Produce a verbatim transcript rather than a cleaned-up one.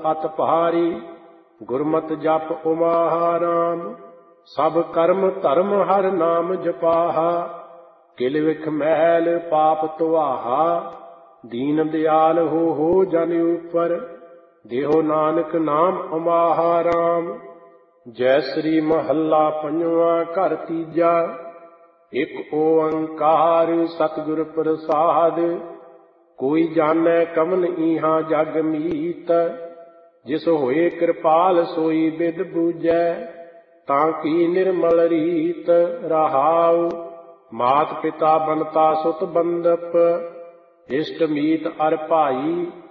ਅਤ ਭਾਰੀ। ਗੁਰਮਤਿ ਜਪ ਉਮਾਹਾ ਰਾਮ, ਸਭ ਕਰਮ ਧਰਮ ਹਰਿ ਨਾਮ ਜਪਾਹਾ। ਕਿਲ ਵਿਖ ਮਹਿਲ ਪਾਪ ਧੁਆਹਾ, ਦੀਨ ਦਿਆਲ ਹੋ ਹੋ ਜਨ ਉਪਰ। ਦੇਹੋ ਨਾਨਕ ਨਾਮ ਉਮਾਹਾ ਰਾਮ। ਜੈ ਸ੍ਰੀ ਮਹੱਲਾ ਪੰਜਵਾਂ ਘਰ ਤੀਜਾ। ਇਕ ਓੰਕਾਰ ਸਤਿਗੁਰ ਪ੍ਰਸਾਦਿ, ਕੋਈ ਜਾਣੈ ਕਵਨ ਈਹਾ ਜਗ ਮੀਤ। ਜਿਸ ਹੋਏ ਕਿਰਪਾਲ ਸੋਈ ਬਿਦ ਬੂਝੈ, ਤਾਂ ਕੀ ਨਿਰਮਲ ਰੀਤ ਰਹਾਉ। ਮਾਤ ਪਿਤਾ ਬਨਤਾ ਸੁਤ ਬੰਦਪ, ਇਸ਼ਟ ਮੀਤ ਅਰ ਭਾਈ,